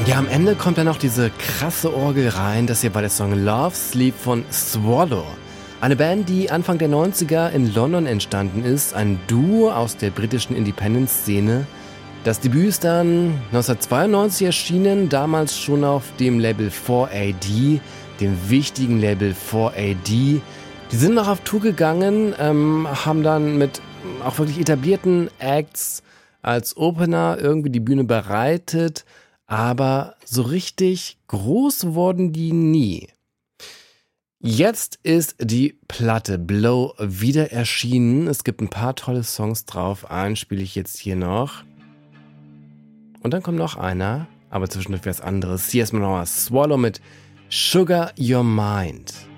Ja, am Ende kommt dann noch diese krasse Orgel rein. Das hier war der Song Love Sleep von Swallow. Eine Band, die Anfang der 90er in London entstanden ist. Ein Duo aus der britischen Independent-Szene. Das Debüt ist dann 1992 erschienen, damals schon auf dem Label 4AD, dem wichtigen Label 4AD. Die sind noch auf Tour gegangen, haben dann mit auch wirklich etablierten Acts als Opener irgendwie die Bühne bereitet, aber so richtig groß wurden die nie. Jetzt ist die Platte Blow wieder erschienen. Es gibt ein paar tolle Songs drauf, einen spiele ich jetzt hier noch. Und dann kommt noch einer, aber zwischendurch was anderes. Hier ist mal noch Swallow mit Sugar Your Mind.